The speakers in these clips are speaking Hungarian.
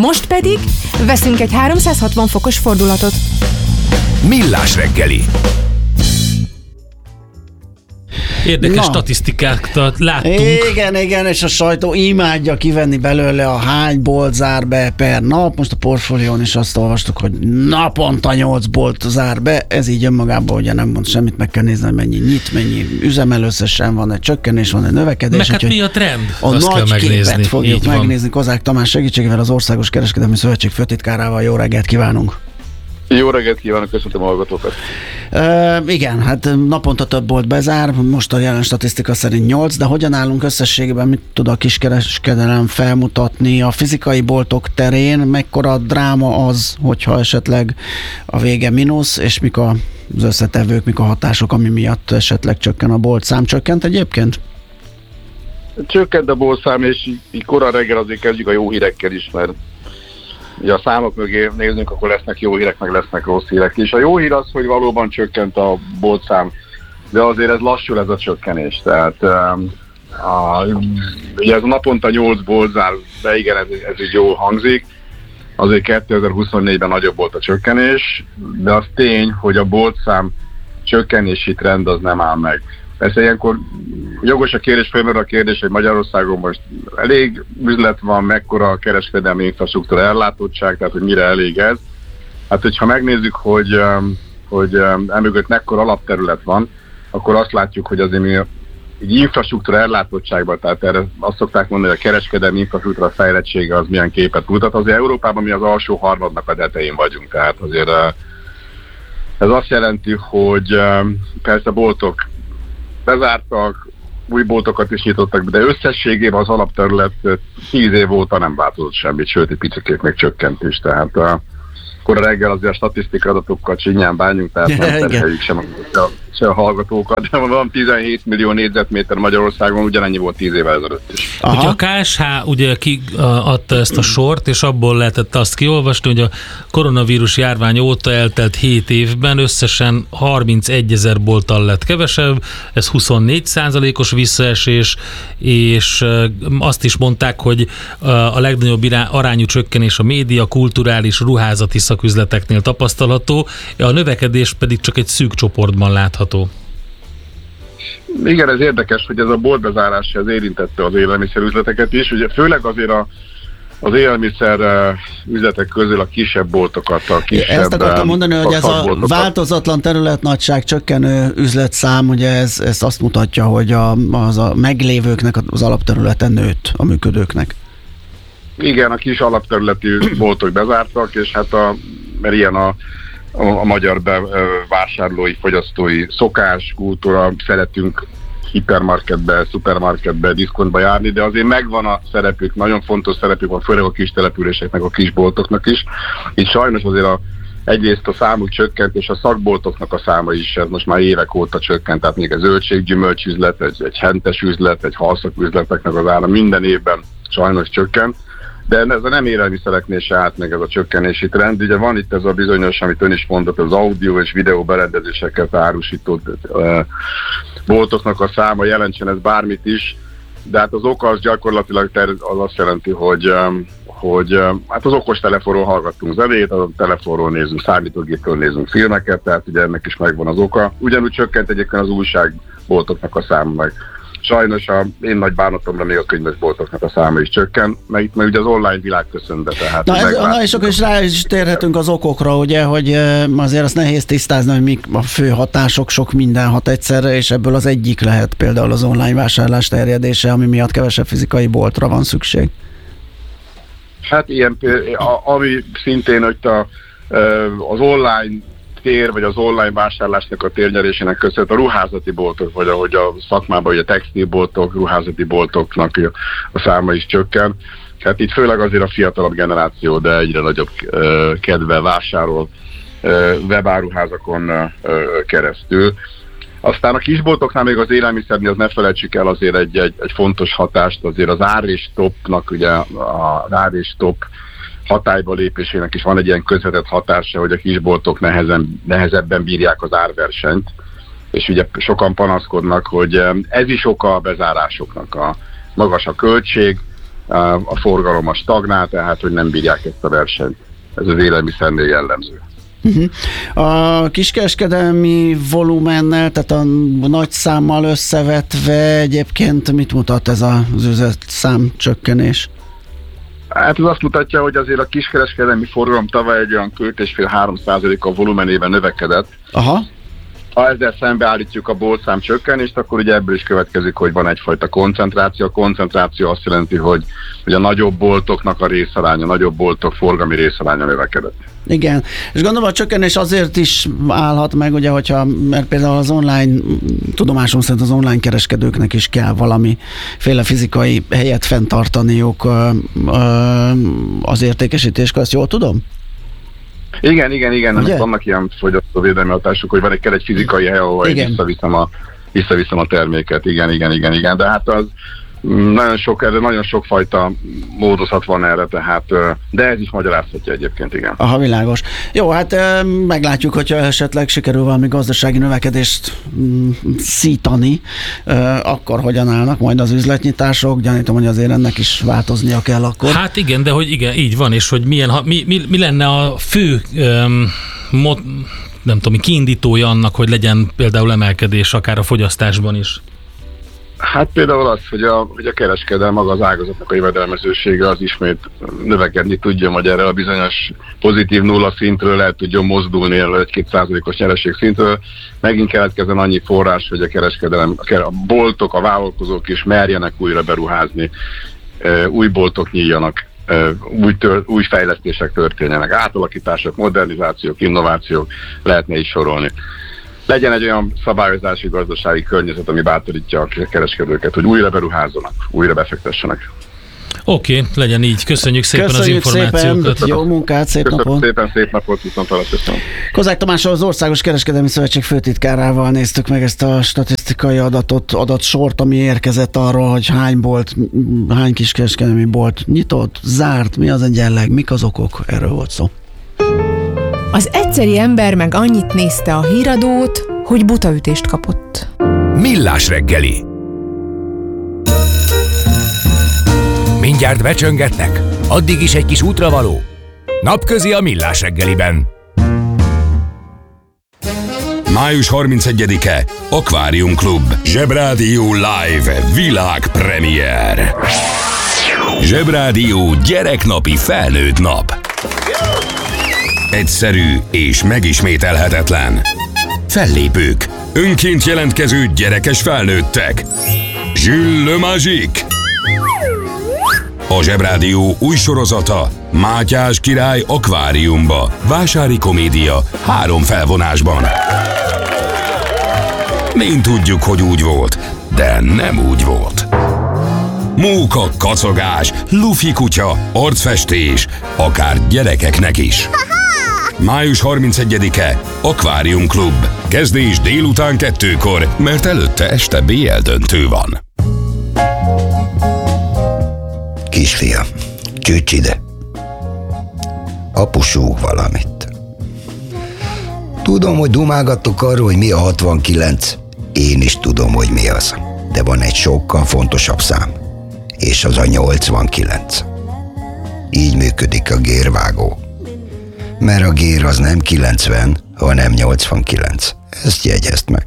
Most pedig veszünk egy 360 fokos fordulatot. Millás reggeli. Érdekes statisztikákat láttunk. Igen, és a sajtó imádja kivenni belőle a hány bolt zár be per nap. Most a portfólión is azt olvastuk, hogy naponta 8 bolt zár be. Ez így önmagában ugye nem mond semmit, meg kell nézni, mennyi nyit, mennyi üzemel összesen, van egy csökkenés, van egy növekedés. Meg hát mi a trend? A azt nagy kell megnézni. képet fogjuk megnézni Kozák Tamás segítségével, az Országos Kereskedelmi Szövetség főtitkárával. Jó reggelt kívánunk! Jó reggelt kívánok, köszöntöm a hallgatókat. Igen, hát naponta több bolt bezár, most a jelen statisztika szerint 8, de hogyan állunk összességében, mit tud a kiskereskedelem felmutatni a fizikai boltok terén, mekkora dráma az, hogyha esetleg a vége mínusz, és mik az összetevők, mik a hatások, ami miatt esetleg csökken a boltszám? Csökkent egyébként? Csökkent a boltszám, és így korán reggel azért kezdjük a jó hírekkel is, mert ugye a számok mögé nézzünk, akkor lesznek jó hírek, meg lesznek rossz hírek. És a jó hír az, hogy valóban csökkent a boltszám, de azért ez lassul ez a csökkenés. Tehát ugye ez a naponta 8 bolt zár, de igen, ez így jól hangzik. Azért 2024-ben nagyobb volt a csökkenés, de az tény, hogy a boltszám csökkenési trend az nem áll meg. Persze ilyenkor jogos a kérdés, felmerül a kérdés, hogy Magyarországon most elég üzlet van, mekkora a kereskedelmi infrastruktúra ellátottság, tehát hogy mire elég ez. Hát hogyha megnézzük, hogy emögött mekkora alapterület van, akkor azt látjuk, hogy azért mi egy infrastruktúra ellátottságban, tehát erre azt szokták mondani, hogy a kereskedelmi infrastruktúra fejlettsége az milyen képet mutat. Azért Európában mi az alsó harmadnak a tetején vagyunk, tehát azért ez azt jelenti, hogy persze boltok bezártak, új boltokat is nyitottak, de összességében az alapterület 10 év óta nem változott semmit, sőt egy picit még csökkent is, tehát akkor a reggel azért a statisztikai adatokkal csinyán bánjunk, tehát nem terheljük se a hallgatókat, de van 17 millió négyzetméter Magyarországon, ugyanennyi volt 10 évvel ezelőtt is. Ugye a KSH ugye kiadta ezt a sort, és abból lehetett azt kiolvasni, hogy a koronavírus járvány óta eltelt 7 évben összesen 31 000 bolttal lett kevesebb, ez 24%-os visszaesés, és azt is mondták, hogy a legnagyobb arányú csökkenés a média, kulturális, ruházati szaküzleteknél tapasztalható, a növekedés pedig csak egy szűk csoportban látható. Igen, ez érdekes, hogy ez a boltbezárás az érintette az élelmiszerüzleteket is, ugye főleg azért az élelmiszer üzletek közül a kisebb boltokat, a kisebb... Ezt akartam mondani, hogy ez a változatlan területnagyság csökkenő üzletszám, ugye ez azt mutatja, hogy az a meglévőknek az alapterülete nőtt, a működőknek. Igen, a kis alapterületű boltok bezártak, és hát mert ilyen a magyar vásárlói, fogyasztói szokás, kultúra, szeretünk hipermarketbe, szupermarketbe, diszkontba járni, de azért megvan a szerepük, nagyon fontos szerepük van, főleg a kis településeknek, a kis boltoknak is. Itt sajnos azért egyrészt a számuk csökkent, és a szakboltoknak a száma is, ez most már évek óta csökkent, tehát még a zöldség-gyümölcs üzlet, egy hentes üzlet, egy halszak üzleteknek az ára minden évben sajnos csökkent. De ez a nem élelmiszereknél se állt meg ez a csökkenési trend. Ugye van itt ez a bizonyos, amit ön is mondott, az audio és videó berendezéseket árusító boltoknak a száma, jelentsen ez bármit is, de hát az oka az gyakorlatilag az azt jelenti, hogy hát az okostelefonról hallgattunk zenét, a telefonról nézünk, számítógépről nézünk filmeket, tehát ugye ennek is megvan az oka. Ugyanúgy csökkent egyébként az újságboltoknak a száma meg. Sajnos én nagy bánatomra még a könyvesboltoknak a száma is csökken, mert itt ugye az online világ köszön be. Tehát és akkor is rá is térhetünk az okokra, ugye, hogy azért azt nehéz tisztázni, hogy mik a fő hatások, sok minden hat egyszerre, és ebből az egyik lehet például az online vásárlás terjedése, ami miatt kevesebb fizikai boltra van szükség. Hát ilyen, ami szintén, hogy az online tér, vagy az online vásárlásnak a térnyerésének köszönhet a ruházati boltok, vagy ahogy a szakmában, ugye a textilboltok, ruházati boltoknak a száma is csökken. Hát itt főleg azért a fiatalabb generáció, de egyre nagyobb kedvel vásárol webáruházakon keresztül. Aztán a kisboltoknál még az élelmiszernél, az ne felejtsük el azért egy fontos hatást, azért az ár és topnak, ugye az ár és top hatályba lépésének is van egy ilyen közvetett hatása, hogy a kisboltok nehezebben bírják az árversenyt, és ugye sokan panaszkodnak, hogy ez is oka a bezárásoknak, a magas a költség, a forgalom a stagnál, tehát hogy nem bírják ezt a versenyt. Ez az élelmiszernél jellemző. A kiskereskedelmi volumennel, tehát a nagy számmal összevetve egyébként mit mutat ez az üzletszám csökkenés? Hát ez azt mutatja, hogy azért a kiskereskedelmi forgalom tavaly egy olyan 2,5-3% volumenében növekedett. Aha. Ha ezzel szembeállítjuk a boltszám csökkenést, akkor ugye ebből is következik, hogy van egyfajta koncentráció. A koncentráció azt jelenti, hogy a nagyobb boltoknak a részaránya, nagyobb boltok forgalmi részaránya növekedett. Igen, és gondolom a csökkenés azért is állhat meg, ugye, mert például az online, tudomásom szerint az online kereskedőknek is kell valamiféle fizikai helyet fenntartaniuk az értékesítéskor, ezt jól tudom? Igen, vannak ilyen fogyasztóvédelmi hatások, hogy van egy fizikai hely, ahol visszaviszem a terméket. Igen, de hát az nagyon sok fajta módozat van erre, tehát, de ez is magyarázhatja egyébként, igen. Aha, világos. Jó, hát meglátjuk, hogyha esetleg sikerül valami gazdasági növekedést szítani, akkor hogyan állnak majd az üzletnyitások, gyanítom, hogy azért ennek is változnia kell akkor. Hát igen, de hogy igen, így van, és hogy mi lenne a fő nem tudom, kiindítója annak, hogy legyen például emelkedés akár a fogyasztásban is? Hát például az, hogy a kereskedelem, maga az ágazatnak a jövedelmezősége az ismét növekedni tudja, hogy erre a bizonyos pozitív nulla szintről el tudjon mozdulni, 1-2%-os nyereség szintről. Megint keletkezzen annyi forrás, hogy a kereskedelem, a boltok, a vállalkozók is merjenek újra beruházni, új boltok nyíljanak, új fejlesztések történjenek, átalakítások, modernizációk, innovációk, lehetne is sorolni. Legyen egy olyan szabályozási gazdasági környezet, ami bátorítja a kereskedőket, hogy újra beruházzanak, újra befektessenek. Oké, legyen így. Köszönjük szépen az információkat. Szépen. Jó munkát, szép napot. Szép napot, viszontlátásra. Kozák Tamással, az Országos Kereskedelmi Szövetség főtitkárával néztük meg ezt a statisztikai adatsort, ami érkezett arról, hogy hány kiskereskedelmi bolt nyitott, zárt, mi az egyenleg, mik az okok, erről volt szó. Az egyszeri ember meg annyit nézte a híradót, hogy butaütést kapott. Millás reggeli. Mindjárt becsöngetnek? Addig is egy kis útravaló? Napközi a Millás reggeliben. Május 31-e Akvárium Klub Zsebrádió Live világpremiér. Zsebrádió gyereknapi felnőtt nap. Egyszerű és megismételhetetlen. Fellépők, önként jelentkező gyerekes felnőttek. Jules Le Magique. A Zsebrádió új sorozata Mátyás király akváriumba. Vásári komédia 3 felvonásban. Mind tudjuk, hogy úgy volt, de nem úgy volt. Móka, kacogás, lufi kutya, arcfestés, akár gyerekeknek is. Május 31-e Akvárium Klub. Kezdés délután 2-kor, mert előtte este BL döntő van. Kisfiam, csücs ide. Apu súg valamit. Tudom, hogy dumálgattok arról, hogy mi a 69. Én is tudom, hogy mi az. De van egy sokkal fontosabb szám. És az a 89. Így működik a gérvágó. Mert a gér az nem 90, hanem 89. Ezt jegyezd meg.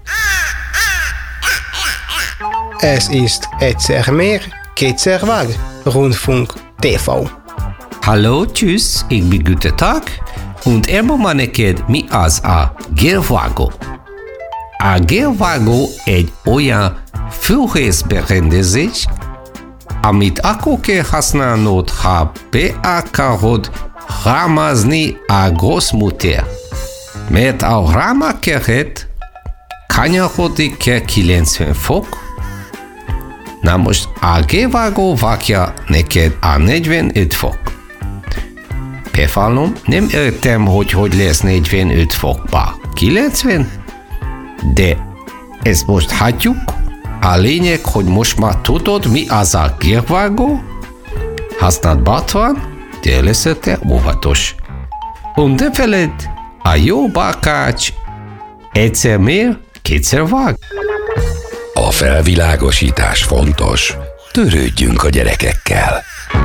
Es ist egyszer mehr, kétszer vág. Rundfunk TV. Hallo, tschüss, ich bin Gute Tag und elmondom neked, mi az a gérvágó. A gérvágó egy olyan fűrészberendezés, amit akkor kell használnod, ha be akarod rámázni a grossmutter. Mert a rámakeret kanyarodik kell 90 fok. Na most a gérvágó vágja neked a 45 fok. Befallom, nem értem, hogy lesz 45 fokba 90, de ezt most hagyjuk. A lényeg, hogy most már tudod, mi az a gérvágó. Használd bátran, de leszete óvatos. Und ne feled, a jó barkács egyszer mér, kétszer vág. A felvilágosítás fontos. Törődjünk a gyerekekkel.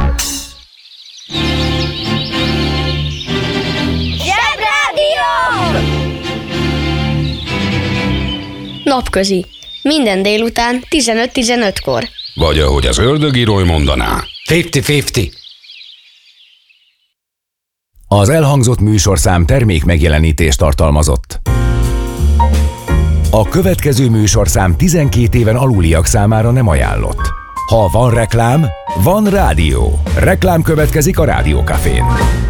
Napközi. Minden délután 15-15-kor. Vagy ahogy az ördögírói mondaná. 50-50. Az elhangzott műsorszám termék megjelenítést tartalmazott. A következő műsorszám 12 éven aluliak számára nem ajánlott. Ha van reklám, van rádió. Reklám következik a Rádió Cafén.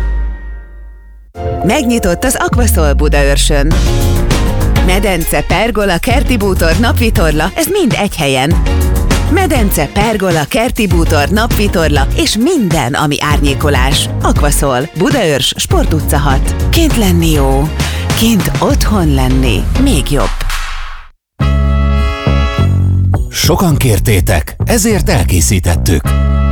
Megnyitott az Aquaszol Budaörsön. Medence, pergola, kerti bútor, napvitorla, ez mind egy helyen. Medence, pergola, kerti bútor, napvitorla és minden, ami árnyékolás. Aquaszol, Budaörs, Sport utca 6. Kint lenni jó, kint otthon lenni még jobb. Sokan kértétek, ezért elkészítettük.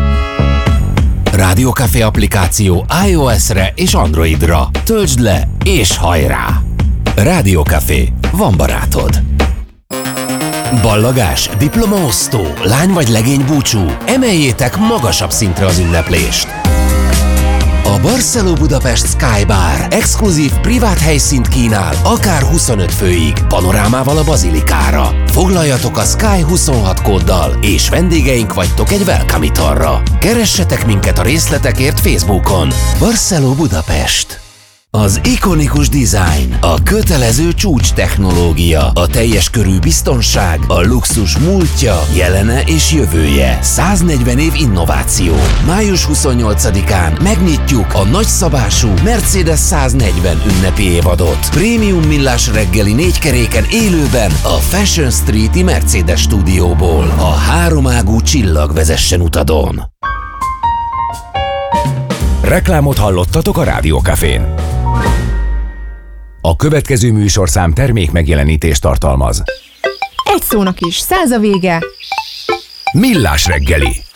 Rádió Café applikáció iOS-re és Androidra. Töltsd le és hajrá! Rádió Café, van barátod. Ballagás, diplomaosztó, lány vagy legény búcsú, emeljétek magasabb szintre az ünneplést. A Barceló Budapest Sky Bar exkluzív privát helyszínt kínál, akár 25 főig, panorámával a bazilikára. Foglaljatok a Sky 26 kóddal, és vendégeink vagytok egy welcome italra. Keressetek minket a részletekért Facebookon. Barceló Budapest. Az ikonikus design, a kötelező csúcs technológia, a teljes körű biztonság, a luxus múltja, jelene és jövője. 140 év innováció. Május 28-án megnyitjuk a nagyszabású Mercedes 140 ünnepi évadot. Prémium millás reggeli 4 keréken élőben a Fashion Street-i Mercedes stúdióból. A háromágú csillag vezessen utadon. Reklámot hallottatok a Rádió Cafén. A következő műsorszám termék megjelenítést tartalmaz. Egy szónak is 100 a vége. Millás reggeli.